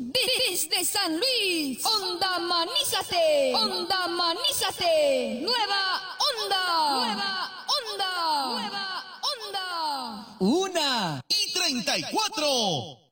Desde San Luis, Onda Manízate, Onda Manízate, Nueva Onda, Nueva Onda, Nueva Onda. 1:34.